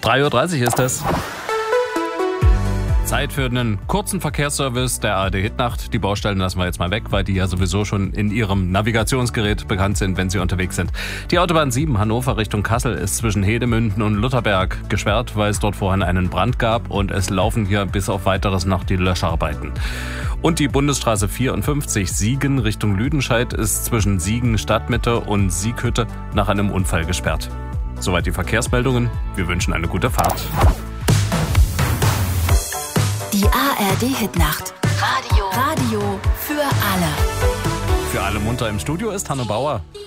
3:30 Uhr ist es. Zeit für einen kurzen Verkehrsservice der ARD Hitnacht. Die Baustellen lassen wir jetzt mal weg, weil die ja sowieso schon in ihrem Navigationsgerät bekannt sind, wenn sie unterwegs sind. Die Autobahn 7 Hannover Richtung Kassel ist zwischen Hedemünden und Lutherberg gesperrt, weil es dort vorhin einen Brand gab und es laufen hier bis auf Weiteres noch die Löscharbeiten. Und die Bundesstraße 54 Siegen Richtung Lüdenscheid ist zwischen Siegen Stadtmitte und Sieghütte nach einem Unfall gesperrt. Soweit die Verkehrsmeldungen. Wir wünschen eine gute Fahrt. Die ARD Hitnacht. Radio für alle. Für alle munter im Studio ist Hanno Bauer.